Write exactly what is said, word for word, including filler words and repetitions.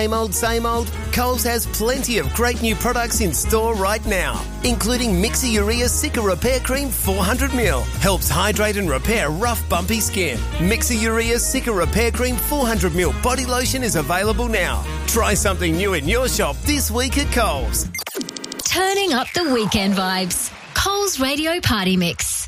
Same old, same old? Coles has plenty of great new products in store right now, including Mixa Urea Cica Repair Cream four hundred milliliters. Helps hydrate and repair rough, bumpy skin. Mixa Urea Cica Repair Cream four hundred milliliters body lotion is available now. Try something new in your shop this week at Coles. Turning up the weekend vibes. Coles Radio Party Mix.